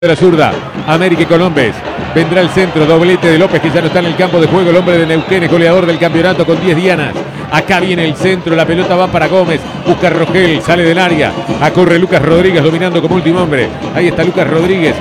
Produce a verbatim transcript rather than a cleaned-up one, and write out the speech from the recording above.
de la zurda, América y Colombes. Vendrá el centro, doblete de López, que ya no está en el campo de juego. El hombre de Neuquén es goleador del campeonato con diez dianas. Acá viene el centro, la pelota va para Gómez. Busca Rogel, sale del área. Acorre Lucas Rodríguez dominando como último hombre. Ahí está Lucas Rodríguez.